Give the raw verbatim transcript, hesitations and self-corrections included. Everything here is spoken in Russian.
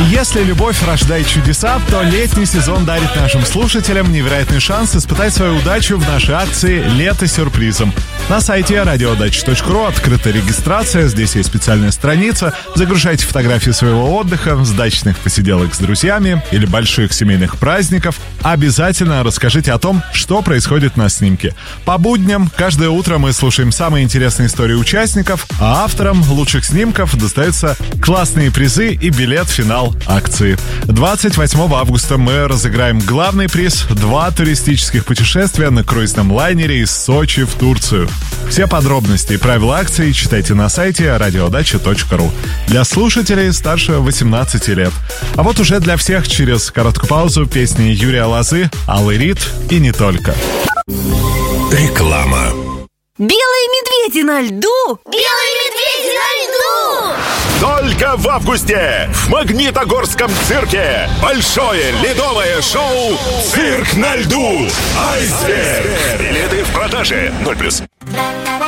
Если любовь рождает чудеса, то летний сезон дарит нашим слушателям невероятный шанс испытать свою удачу в нашей акции «Лето сюрпризом». На сайте радиодача точка ру открыта регистрация, здесь есть специальная страница. Загружайте фотографии своего отдыха, с дачных посиделок с друзьями или больших семейных праздников. Обязательно расскажите о том, что происходит на снимке. По будням каждое утро мы слушаем самые интересные истории участников, а авторам лучших снимков достаются классные призы и билет в финал акции. двадцать восьмого августа мы разыграем главный приз — два туристических путешествия на круизном лайнере из Сочи в Турцию. Все подробности и правила акции читайте на сайте радиодача точка ру. Для слушателей старше восемнадцати лет. А вот уже для всех через короткую паузу песни Юрия Лозы, Аллы Рид и не только. Реклама. Белые медведи на льду! Белые медведи на льду! Только в августе в Магнитогорском цирке большое ледовое шоу «Цирк на льду». Айсберг. Билеты в продаже. ноль плюс.